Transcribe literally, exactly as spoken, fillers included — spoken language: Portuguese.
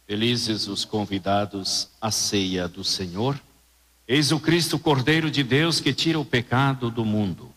Felizes os convidados à ceia do Senhor. Eis o Cristo, Cordeiro de Deus, que tira o pecado do mundo.